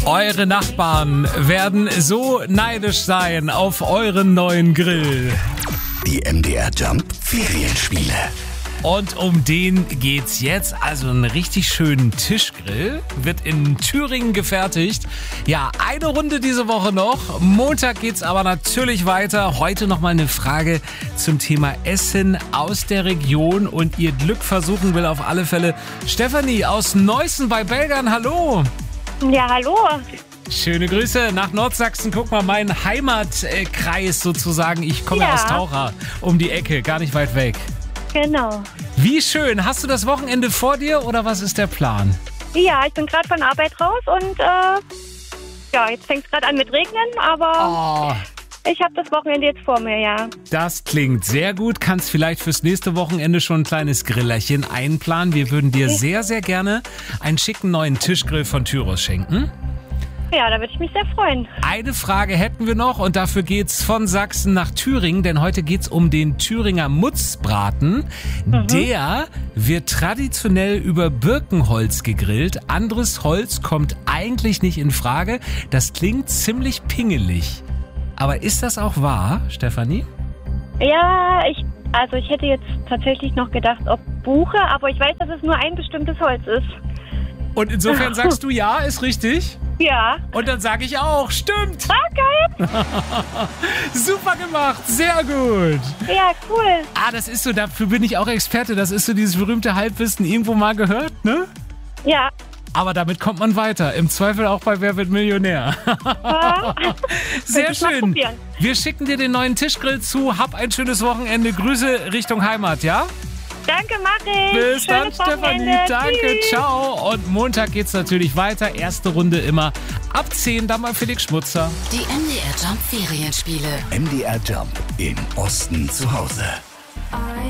Eure Nachbarn werden so neidisch sein auf euren neuen Grill. Die MDR Jump Ferienspiele. Und um den geht's jetzt. Also einen richtig schönen Tischgrill wird in Thüringen gefertigt. Ja, eine Runde diese Woche noch. Montag geht's aber natürlich weiter. Heute nochmal eine Frage zum Thema Essen aus der Region. Und ihr Glück versuchen will auf alle Fälle Stefanie aus Neussen bei Belgern. Hallo. Ja, hallo. Schöne Grüße nach Nordsachsen. Guck mal, mein Heimatkreis sozusagen. Ich komme aus Taucher um die Ecke, gar nicht weit weg. Genau. Wie schön. Hast du das Wochenende vor dir oder was ist der Plan? Ja, ich bin gerade von Arbeit raus und jetzt fängt es gerade an mit Regnen, aber ich habe das Wochenende jetzt vor mir, ja. Das klingt sehr gut. Kannst vielleicht fürs nächste Wochenende schon ein kleines Grillerchen einplanen. Wir würden dir sehr, sehr gerne einen schicken neuen Tischgrill von Tyros schenken. Ja, da würde ich mich sehr freuen. Eine Frage hätten wir noch und dafür geht's von Sachsen nach Thüringen, denn heute geht's um den Thüringer Mutzbraten. Der wird traditionell über Birkenholz gegrillt. Anderes Holz kommt eigentlich nicht in Frage. Das klingt ziemlich pingelig. Aber ist das auch wahr, Stefanie? Ja, ich hätte jetzt tatsächlich noch gedacht, ob Buche, aber ich weiß, dass es nur ein bestimmtes Holz ist. Und insofern sagst du ja, ist richtig? Ja. Und dann sage ich auch, stimmt. Geil. Super gemacht, sehr gut. Ja, cool. Das ist so, dafür bin ich auch Experte. Das ist so dieses berühmte Halbwissen, irgendwo mal gehört, ne? Ja. Aber damit kommt man weiter. Im Zweifel auch bei Wer wird Millionär. Sehr schön. Wir schicken dir den neuen Tischgrill zu. Hab ein schönes Wochenende. Grüße Richtung Heimat, ja? Danke, mach ich. Bis dann, Schönes Stefanie. Wochenende. Danke, Tschüss. ciao. Und Montag geht's natürlich weiter. Erste Runde immer ab 10. Dann mal Felix Schmutzer. Die MDR Jump Ferienspiele. MDR Jump im Osten zu Hause.